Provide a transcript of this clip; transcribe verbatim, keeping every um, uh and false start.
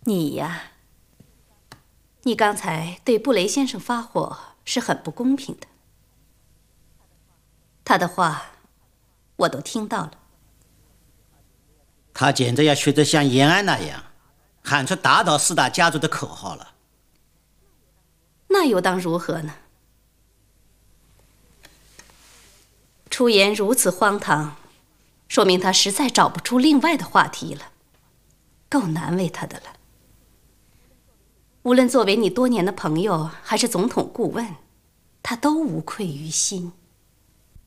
你呀，你刚才对布雷先生发火是很不公平的。他的话我都听到了。 他简直要学着像延安那样，喊出打倒四大家族的口号了。 那又当如何呢？出言如此荒唐，说明他实在找不出另外的话题了，够难为他的了。无论作为你多年的朋友，还是总统顾问，他都无愧于心。